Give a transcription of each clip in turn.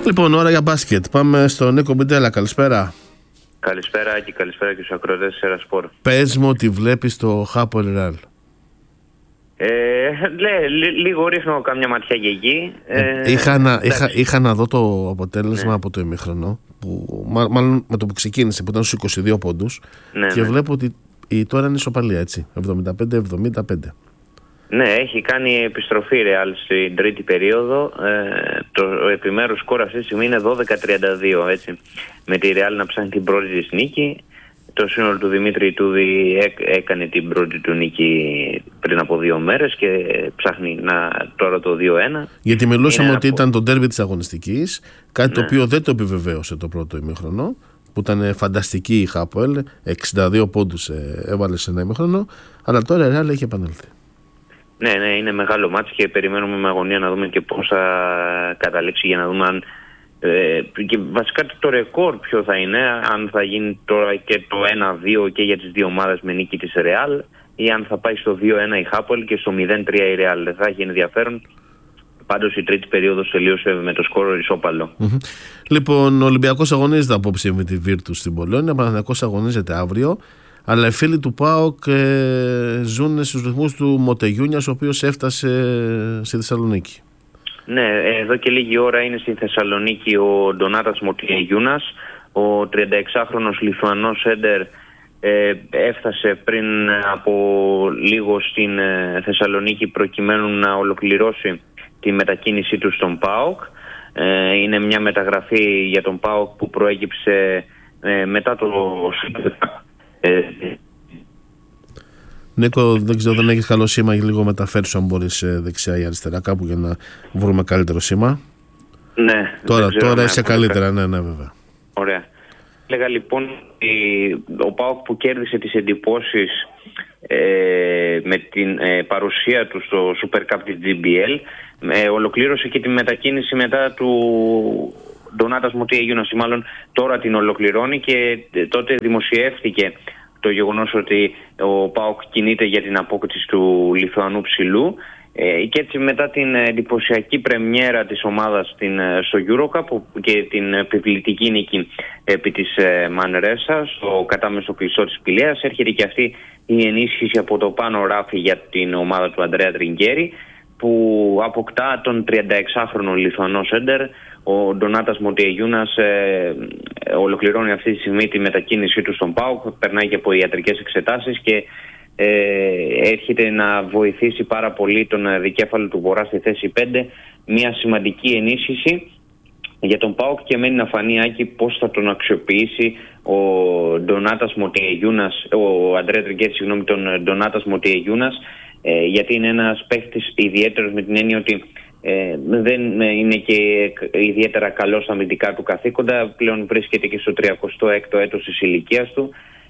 Λοιπόν, ώρα για μπάσκετ. Πάμε στον Νίκο Μπιντέλα. Καλησπέρα. Καλησπέρα Άκη, καλησπέρα και στους ακροατές της Ερασπορ. Πες μου τι βλέπεις το Χάπολ Ρεάλ. Λίγο ρίχνω κάμια ματιά και εκεί. Είχα να δω το αποτέλεσμα από το ημίχρονο, μάλλον με το που ξεκίνησε, που ήταν στους 22 πόντους, και βλέπω ότι τώρα είναι ισοπαλία, έτσι, 75-75. Ναι, έχει κάνει επιστροφή Ρεάλ στην τρίτη περίοδο. Το επιμέρους σκορ αυτή τη στιγμή είναι 12-32, έτσι. Με τη Ρεάλ να ψάχνει την πρώτη της νίκη. Το σύνολο του Δημήτρη Ιτούδη έκανε την πρώτη του νίκη πριν από 2 μέρες και ψάχνει τώρα το 2-1. Γιατί μιλούσαμε ότι ήταν το ντέρμπι της αγωνιστικής, κάτι το οποίο δεν το επιβεβαίωσε το πρώτο ημίχρονο, που ήταν φανταστική η Χάπολ, 62 πόντους έβαλε σε ένα ημίχρονο, αλλά τώρα η Ρεάλ έχει επανέλθει. Ναι, είναι μεγάλο μάτς και περιμένουμε με αγωνία να δούμε και πώς θα καταλήξει, για να δούμε αν και βασικά το ρεκόρ ποιο θα είναι, αν θα γίνει τώρα και το 1-2 και για τις δύο ομάδες με νίκη της Ρεάλ, ή αν θα πάει στο 2-1 η Χάπολ και στο 0-3 η Ρεάλ. Δεν θα έχει ενδιαφέρον. Πάντως η τρίτη περίοδος τελείωσε με το σκόρο ισόπαλο. Λοιπόν, ο Ολυμπιακός αγωνίζεται απόψε με τη Βίρτους στην Πολόνια, ο Παναθηναϊκός αγωνίζεται αύριο, αλλά οι φίλοι του ΠΑΟΚ ζουν στους ρυθμούς του Μοτεγιούνιας, ο οποίος έφτασε στη Θεσσαλονίκη. Ναι, εδώ και λίγη ώρα είναι στη Θεσσαλονίκη ο Ντονάτας Μοτεγιούνας, ο 36χρονος Λιθουανός σέντερ. Έφτασε πριν από λίγο στην Θεσσαλονίκη προκειμένου να ολοκληρώσει τη μετακίνησή του στον ΠΑΟΚ. Είναι μια μεταγραφή για τον ΠΑΟΚ που προέκυψε μετά το Νίκο, δεν ξέρω, δεν έχεις καλό σήμα, λίγο μεταφέρεις αν μπορείς δεξιά ή αριστερά κάπου για να βρούμε καλύτερο σήμα. Ναι. Τώρα είσαι καλύτερα, ναι βέβαια. Ωραία. Έλεγα λοιπόν ότι ο ΠΑΟΚ που κέρδισε τις εντυπώσεις με την παρουσία του στο Super Cup της GBL ολοκλήρωσε και τη μετακίνηση μετά του Ντονάτας Μοτεγιούνας, ή μάλλον τώρα την ολοκληρώνει, και τότε δημοσιεύτηκε το γεγονός ότι ο ΠΑΟΚ κινείται για την απόκτηση του Λιθουανού ψηλού, και έτσι μετά την εντυπωσιακή πρεμιέρα της ομάδας στο EuroCup και την επιβλητική νίκη επί της Μανρέσα στο κατάμεσο κλειστό της Πηλαίας, έρχεται και αυτή η ενίσχυση από το πάνω ράφι για την ομάδα του Αντρέα Τριγκέρι, που αποκτά τον 36χρονο Λιθουανό σέντερ. Ο Ντονάτας Μοτεγιούνας ολοκληρώνει αυτή τη στιγμή τη μετακίνησή του στον ΠΑΟΚ, περνάει και από ιατρικές εξετάσεις και έρχεται να βοηθήσει πάρα πολύ τον δικέφαλο του Βορρά στη θέση 5. Μια σημαντική ενίσχυση για τον ΠΑΟΚ, και μένει να φανεί, Άκη, πώς θα τον αξιοποιήσει ο Ντονάτας Μοτεγιούνας, ο Αντρέα Τριγκέρι, τον Ντονάτας Μοτεγιούνας, γιατί είναι ένας παίχτης ιδιαίτερος με την έννοια ότι δεν είναι και ιδιαίτερα καλός στα αμυντικά του καθήκοντα. Πλέον βρίσκεται και στο 36ο έτος της ηλικίας του.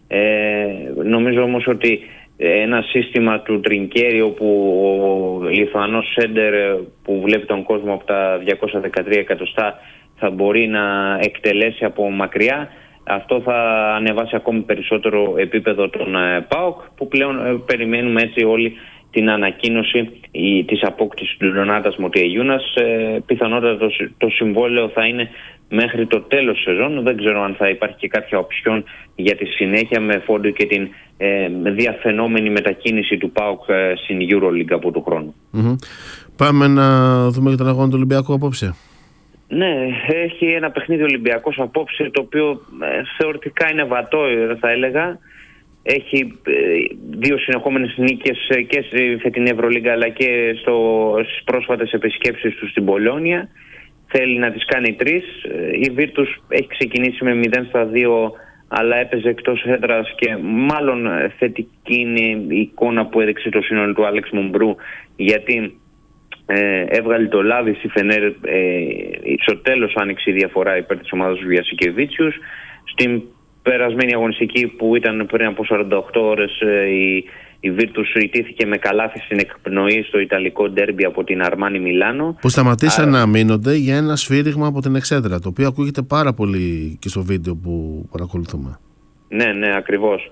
Νομίζω όμως ότι ένα σύστημα του Τριγκέρι, όπου ο Λιθουανός σέντερ που βλέπει τον κόσμο από τα 213 εκατοστά θα μπορεί να εκτελέσει από μακριά, αυτό θα ανεβάσει ακόμη περισσότερο επίπεδο των ΠΑΟΚ, που πλέον περιμένουμε έτσι όλοι την ανακοίνωση της απόκτησης του Ντονάτας Μοτεγιούνας. Πιθανότατα το συμβόλαιο θα είναι μέχρι το τέλος σεζόν. Δεν ξέρω αν θα υπάρχει και κάποια οψιόν για τη συνέχεια, με φόντο και την διαφαινόμενη μετακίνηση του ΠΑΟΚ στην EuroLeague από του χρόνου. Πάμε να δούμε και τον αγώνα του Ολυμπιακού απόψε. Ναι, έχει ένα παιχνίδι Ολυμπιακός απόψε, το οποίο θεωρητικά είναι βατό, θα έλεγα. Έχει 2 συνεχόμενες νίκες και στη φετινή Ευρωλίγκα, αλλά και στις πρόσφατες επισκέψεις του στην Πολόνια. Θέλει να τις κάνει 3. Η Βίρτους έχει ξεκινήσει με 0-2, αλλά έπαιζε εκτός έδρας, και μάλλον θετική είναι η εικόνα που έδειξε το σύνολο του Άλεξ Μομπρού, γιατί έβγαλε το λάδι στη Φενέρ. Στο τέλος άνοιξε η διαφορά υπέρ της ομάδας του Βιασικεβίτσιους. Στην περασμένη αγωνιστική, που ήταν πριν από 48 ώρες, η Βίρτους ιτήθηκε με καλάθι στην εκπνοή στο ιταλικό ντέρμπι από την Αρμάνι Μιλάνο, που σταματήσαν να αμήνονται για ένα σφύριγμα από την εξέδρα, το οποίο ακούγεται πάρα πολύ και στο βίντεο που παρακολουθούμε. Ναι, ακριβώς.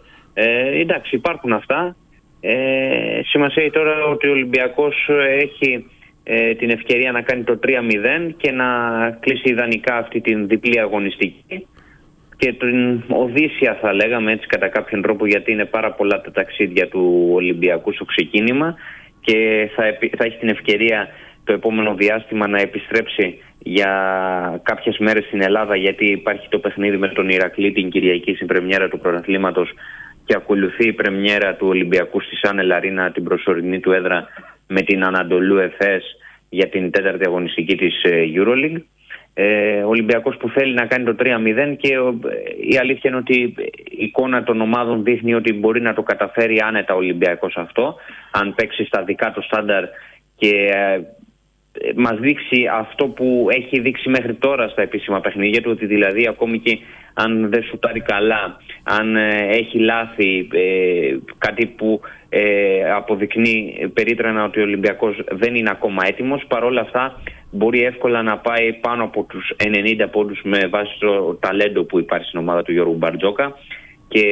Εντάξει, υπάρχουν αυτά. Σημασία τώρα ότι ο Ολυμπιακός έχει την ευκαιρία να κάνει το 3-0 και να κλείσει ιδανικά αυτή την διπλή αγωνιστική και την Οδύσσια, θα λέγαμε έτσι κατά κάποιον τρόπο, γιατί είναι πάρα πολλά τα ταξίδια του Ολυμπιακού στο ξεκίνημα και θα έχει την ευκαιρία το επόμενο διάστημα να επιστρέψει για κάποιες μέρες στην Ελλάδα, γιατί υπάρχει το παιχνίδι με τον Ηρακλή την Κυριακή στην πρεμιέρα του πρωταθλήματος και ακολουθεί η πρεμιέρα του Ολυμπιακού στη Σάνελ Αρίνα, την προσωρινή του έδρα, με την Ανατολού Εφές για την 4η αγωνιστική της EuroLeague. Ο Ολυμπιακός που θέλει να κάνει το 3-0 και η αλήθεια είναι ότι η εικόνα των ομάδων δείχνει ότι μπορεί να το καταφέρει άνετα ο Ολυμπιακός αυτό, αν παίξει στα δικά του στάνταρ και μας δείξει αυτό που έχει δείξει μέχρι τώρα στα επίσημα παιχνίδια του, ότι δηλαδή ακόμη και αν δεν σουτάρει καλά, αν έχει λάθη, κάτι που αποδεικνεί περίτρανα ότι ο Ολυμπιακός δεν είναι ακόμα έτοιμος, παρόλα αυτά μπορεί εύκολα να πάει πάνω από τους 90 πόντους με βάση το ταλέντο που υπάρχει στην ομάδα του Γιώργου Μπαρτζόκα, και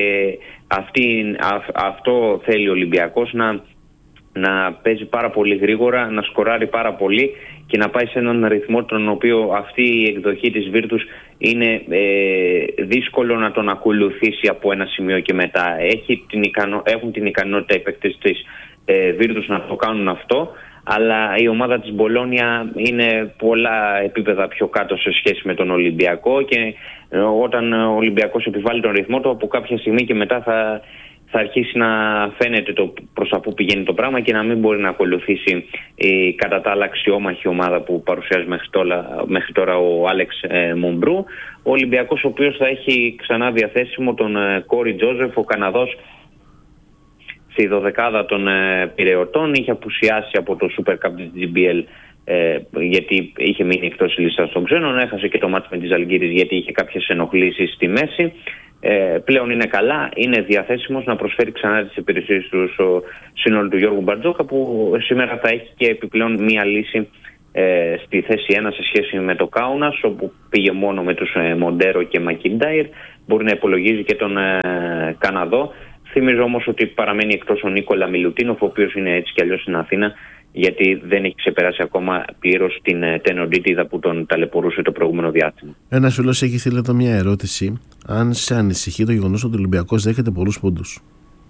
αυτό θέλει ο Ολυμπιακός, να παίζει πάρα πολύ γρήγορα, να σκοράρει πάρα πολύ και να πάει σε έναν ρυθμό τον οποίο αυτή η εκδοχή της Βίρτους είναι δύσκολο να τον ακολουθήσει από ένα σημείο και μετά. Έχουν την ικανότητα οι παίκτες της Βίρτους να το κάνουν αυτό, αλλά η ομάδα της Μπολόνια είναι πολλά επίπεδα πιο κάτω σε σχέση με τον Ολυμπιακό, και όταν ο Ολυμπιακός επιβάλλει τον ρυθμό του, από κάποια στιγμή και μετά θα αρχίσει να φαίνεται το προς τα που πηγαίνει το πράγμα και να μην μπορεί να ακολουθήσει η κατά τα άλλα αξιόμαχη ομάδα που παρουσιάζει μέχρι τώρα ο Άλεξ Μομπρού. Ο Ολυμπιακός, ο οποίος θα έχει ξανά διαθέσιμο τον Κόρι Τζόζεφ, ο Καναδός, στη 12η των Πειραιωτών. Είχε απουσιάσει από το Super Cup της GBL γιατί είχε μείνει εκτός λίστας των ξένων. Έχασε και το μάτς με τη Ζαλγκίρις γιατί είχε κάποιες ενοχλήσεις στη μέση. Πλέον είναι καλά, είναι διαθέσιμος να προσφέρει ξανά τις υπηρεσίες του στο σύνολο του Γιώργου Μπαρτζόκα, που σήμερα θα έχει και επιπλέον μία λύση στη θέση 1 σε σχέση με το Κάουνας, όπου πήγε μόνο με τους Μοντέρο και Μακιντάιρ. Μπορεί να υπολογίζει και τον Καναδό. Θυμίζω όμως ότι παραμένει εκτός ο Νίκολα Μιλουτίνοφ, ο οποίος είναι έτσι κι αλλιώς στην Αθήνα, γιατί δεν έχει ξεπεράσει ακόμα πλήρως την τενοντίτιδα που τον ταλαιπωρούσε το προηγούμενο διάστημα. Ένας φίλος έχει στείλει εδώ μια ερώτηση: αν σε ανησυχεί το γεγονός ότι ο Ολυμπιακός δέχεται πολλούς πόντους?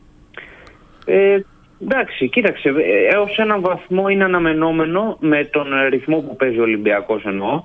Εντάξει, κοίταξε, έως έναν βαθμό είναι αναμενόμενο με τον ρυθμό που παίζει ο Ολυμπιακός, εννοώ.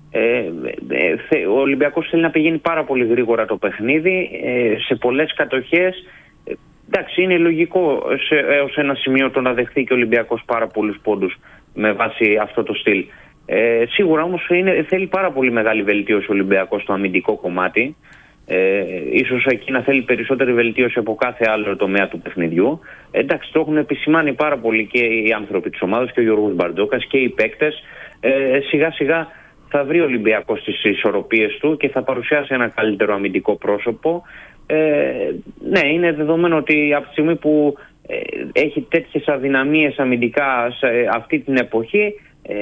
Ο Ολυμπιακός θέλει να πηγαίνει πάρα πολύ γρήγορα το παιχνίδι, σε πολλές κατοχές. Εντάξει, είναι λογικό έως ένα σημείο το να δεχθεί και ο Ολυμπιακός πάρα πολλούς πόντους με βάση αυτό το στυλ. Σίγουρα όμως θέλει πάρα πολύ μεγάλη βελτίωση ο Ολυμπιακός στο αμυντικό κομμάτι. Ίσως εκεί να θέλει περισσότερη βελτίωση από κάθε άλλο τομέα του παιχνιδιού. Εντάξει, το έχουν επισημάνει πάρα πολύ και οι άνθρωποι της ομάδας και ο Γιώργος Μπαρτζόκας και οι παίκτες. Σιγά σιγά θα βρει ο Ολυμπιακός τις ισορροπίες του και θα παρουσιάσει ένα καλύτερο αμυντικό πρόσωπο. Ναι, είναι δεδομένο ότι από τη στιγμή που έχει τέτοιες αδυναμίες αμυντικά σε αυτή την εποχή,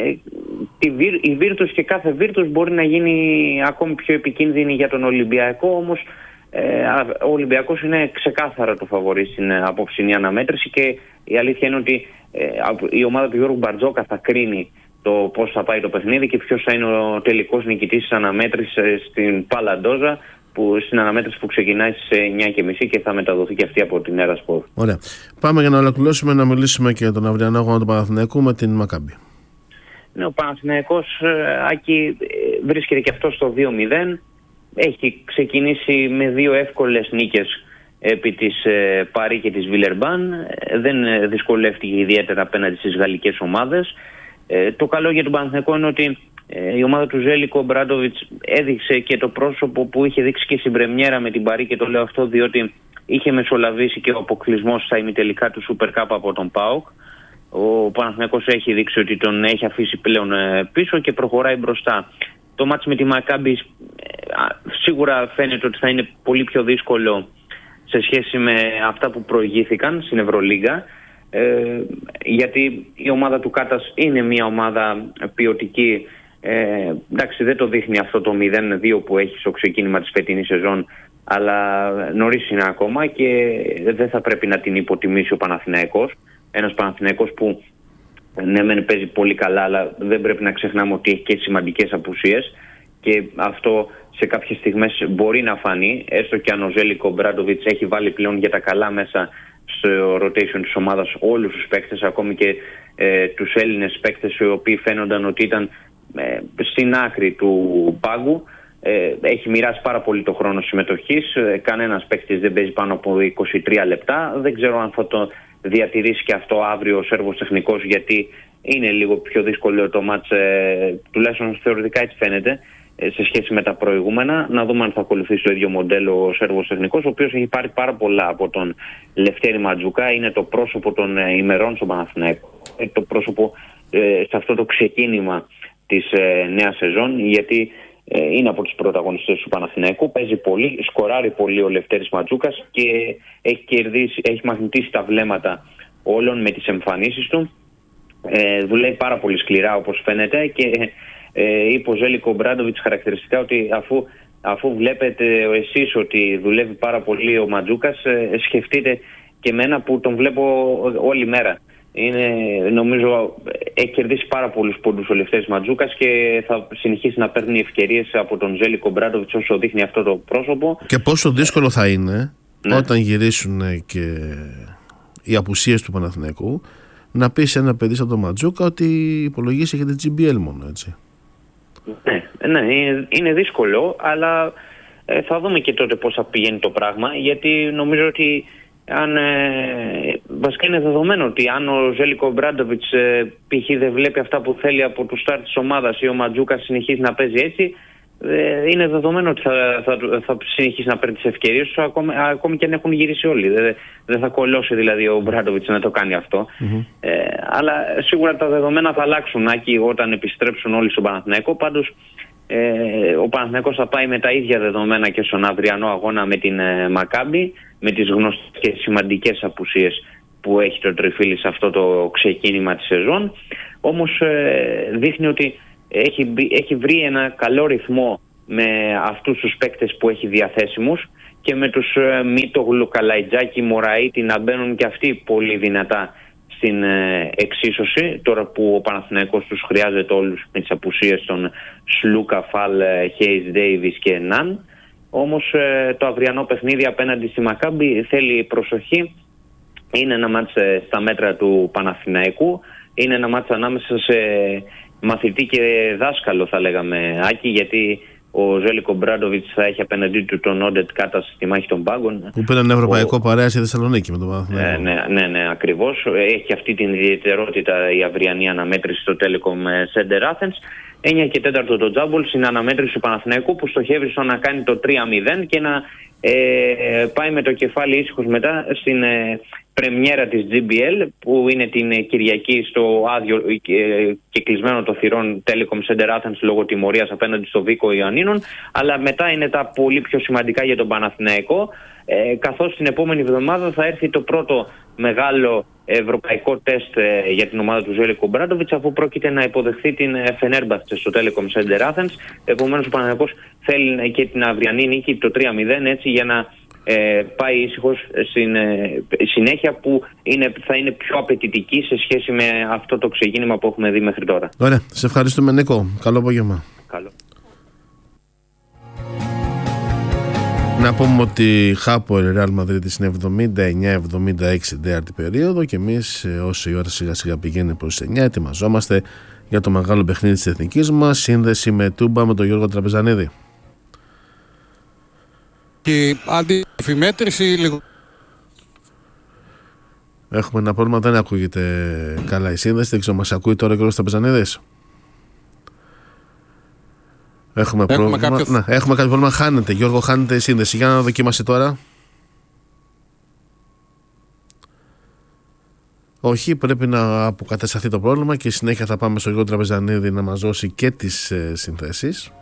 η Βίρτους και κάθε Βίρτους μπορεί να γίνει ακόμη πιο επικίνδυνη για τον Ολυμπιακό. Όμως ο Ολυμπιακός είναι ξεκάθαρα το φαβορί στην απόψινή αναμέτρηση, και η αλήθεια είναι ότι η ομάδα του Γιώργου Μπαρτζόκα θα κρίνει το πώς θα πάει το παιχνίδι και ποιος θα είναι ο τελικός νικητής της αναμέτρησης στην Παλαντόζα, στην αναμέτρηση που ξεκινάει στις 9:30 και θα μεταδοθεί και αυτή από την Έρα Σπορ. Ωραία. Πάμε για να ολοκληρώσουμε, να μιλήσουμε και για τον αυριανό αγώνα του Παναθηναϊκού με την Μακάμπι. Ναι, ο Παναθηναϊκός, Άκη, βρίσκεται και αυτό στο 2-0. Έχει ξεκινήσει με 2 εύκολες νίκες επί της Παρί και της Βιλερμπάν. Δεν δυσκολεύτηκε ιδιαίτερα απέναντι στις γαλλικές ομάδες. Το καλό για τον Παναθηναϊκό είναι ότι η ομάδα του Ζέλικο Μπράντοβιτς έδειξε και το πρόσωπο που είχε δείξει και στην πρεμιέρα με την Παρί, και το λέω αυτό διότι είχε μεσολαβήσει και ο αποκλεισμός στα ημιτελικά του Super Cup από τον ΠΑΟΚ. Ο Παναθηναϊκός έχει δείξει ότι τον έχει αφήσει πλέον πίσω και προχωράει μπροστά. Το μάτς με τη Μακάμπι σίγουρα φαίνεται ότι θα είναι πολύ πιο δύσκολο σε σχέση με αυτά που προηγήθηκαν στην Ευρωλίγκα, γιατί η ομάδα του Κάτας είναι μια ομάδα ποιοτική. Εντάξει, δεν το δείχνει αυτό το 0-2 που έχει στο ξεκίνημα της φετινής σεζόν, αλλά νωρίς είναι ακόμα και δεν θα πρέπει να την υποτιμήσει ο Παναθηναϊκός. Ένας Παναθηναϊκός που ναι, μεν παίζει πολύ καλά, αλλά δεν πρέπει να ξεχνάμε ότι έχει και σημαντικές απουσίες και αυτό σε κάποιες στιγμές μπορεί να φανεί, έστω και αν ο Ζέλικο Ομπράντοβιτς έχει βάλει πλέον για τα καλά μέσα στο rotation της ομάδας όλους τους παίκτες, ακόμη και τους Έλληνες παίκτες οι οποίοι φαίνονταν ότι ήταν στην άκρη του πάγκου. Έχει μοιράσει πάρα πολύ το χρόνο συμμετοχής. Κανένας παίκτης δεν παίζει πάνω από 23 λεπτά. Δεν ξέρω αν θα το διατηρήσει και αυτό αύριο ο Σέρβος τεχνικός, γιατί είναι λίγο πιο δύσκολο το μάτς, τουλάχιστον θεωρητικά έτσι φαίνεται, σε σχέση με τα προηγούμενα. Να δούμε αν θα ακολουθήσει το ίδιο μοντέλο ο Σέρβος τεχνικός, ο οποίος έχει πάρει πάρα πολλά από τον Λευτέρη Ματζούκα. Είναι το πρόσωπο των ημερών στον Παναθηναϊκό, το πρόσωπο σε αυτό το ξεκίνημα της νέας σεζόν, γιατί είναι από τους πρωταγωνιστές του Παναθηναϊκού. Παίζει πολύ, σκοράρει πολύ ο Λευτέρης Ματζούκας και έχει μαγνητήσει τα βλέμματα όλων με τις εμφανίσεις του. Δουλεύει πάρα πολύ σκληρά, όπως φαίνεται, και είπε ο Ζέλικο Ομπράντοβιτς χαρακτηριστικά ότι αφού βλέπετε εσείς ότι δουλεύει πάρα πολύ ο Ματζούκας, σκεφτείτε και εμένα που τον βλέπω όλη μέρα. Νομίζω έχει κερδίσει πάρα πολλούς πόντους ο Λευτέρης Ματζούκας και θα συνεχίσει να παίρνει ευκαιρίες από τον Ζέλικο Ομπράντοβιτς όσο δείχνει αυτό το πρόσωπο. Και πόσο δύσκολο θα είναι, ναι, όταν γυρίσουν και οι απουσίες του Παναθηναϊκού, να πει σε ένα παιδί σαν τον Ματζούκα ότι υπολογίσει για την GBL μόνο, έτσι. Ναι, είναι δύσκολο, αλλά θα δούμε και τότε πώς θα πηγαίνει το πράγμα, γιατί νομίζω ότι βασικά είναι δεδομένο ότι αν ο Ζέλικο Ομπράντοβιτς π.χ. δεν βλέπει αυτά που θέλει από το στάρ της ομάδας ή ο Ματζούκας συνεχίζει να παίζει έτσι, είναι δεδομένο ότι θα συνεχίσει να παίρνει τις ευκαιρίες του, ακόμη και αν έχουν γυρίσει όλοι. Δεν θα κολλώσει δηλαδή ο Ομπράντοβιτς να το κάνει αυτό. Αλλά σίγουρα τα δεδομένα θα αλλάξουν, Άκη, όταν επιστρέψουν όλοι στον Παναθηναϊκό. Πάντως ο Παναθηναϊκός θα πάει με τα ίδια δεδομένα και στον αυριανό αγώνα με την Μακάμπι, με τις γνωστές και σημαντικές απουσίες που έχει το Τριφύλι σε αυτό το ξεκίνημα της σεζόν. Όμως δείχνει ότι έχει βρει ένα καλό ρυθμό με αυτούς τους παίκτες που έχει διαθέσιμους και με τους Μίτογλου, Καλαϊτζάκη, Μωραΐτη να μπαίνουν και αυτοί πολύ δυνατά στην εξίσωση, τώρα που ο Παναθηναϊκός τους χρειάζεται όλους με τις απουσίες των Σλούκα, Φαλ, Χέις, Ντέιβις και Ναν. Όμως το αυριανό παιχνίδι απέναντι στη Μακάμπι θέλει προσοχή. Είναι ένα μάτς στα μέτρα του Παναθηναϊκού. Είναι ένα μάτς ανάμεσα σε μαθητή και δάσκαλο, θα λέγαμε, Άκη, γιατί ο Ζέλικο Ομπράντοβιτς θα έχει απέναντί του τον Όντετ Κάτας στη μάχη των πάγκων. Που πήρε ένα ευρωπαϊκό παρέα στη Θεσσαλονίκη με τον Παναθηναϊκό. Ναι, ακριβώς. Έχει αυτή την ιδιαιτερότητα η αυριανή αναμέτρηση στο Telecom Center Athens. 9 και 4 το τζάμπολ στην αναμέτρηση του Παναθηναϊκού, που στοχεύει στο να κάνει το 3-0 και να πάει με το κεφάλι ήσυχος μετά στην πρεμιέρα της GBL, που είναι την Κυριακή στο άδειο και κλεισμένο το θυρών Telecom Center Athens λόγω τιμωρίας απέναντι στο Βίκο Ιωαννίνων. Αλλά μετά είναι τα πολύ πιο σημαντικά για τον Παναθηναϊκό, καθώς την επόμενη εβδομάδα θα έρθει το πρώτο μεγάλο ευρωπαϊκό τεστ για την ομάδα του Ζέλικο Ομπράντοβιτς, αφού πρόκειται να υποδεχθεί την Φενέρμπαχτσε στο Telecom Center Athens. Επομένως ο Παναθηναϊκός θέλει και την αυριανή νίκη, το 3-0, έτσι, για να πάει ήσυχος στην συνέχεια που θα είναι πιο απαιτητική σε σχέση με αυτό το ξεκίνημα που έχουμε δει μέχρι τώρα. Ωραία, σε ευχαριστούμε, Νίκο. Καλό απόγευμα. Καλό. Να πούμε ότι Χάπολ Ρεάλ Μαδρίτης είναι 79-76 τέταρτη περίοδο και εμείς όσο η ώρα σιγά σιγά πηγαίνει προς 9 ετοιμαζόμαστε για το μεγάλο παιχνίδι της εθνικής μας. Σύνδεση με Τούμπα με τον Γιώργο Τραπεζανίδη. Και αντιφημέτρηση λίγο. Έχουμε ένα πρόβλημα, δεν ακούγεται καλά η σύνδεση. Δεν ξέρω, μας ακούει τώρα ο Γιώργος Τραπεζανίδης? Έχουμε κάποιο πρόβλημα. Χάνεται, Γιώργο, χάνεται η σύνδεση. Για να δοκίμασε τώρα. Όχι, πρέπει να αποκατασταθεί το πρόβλημα και συνέχεια θα πάμε στο Γιώργο Τραπεζανίδη να μας δώσει και τις συνθέσεις.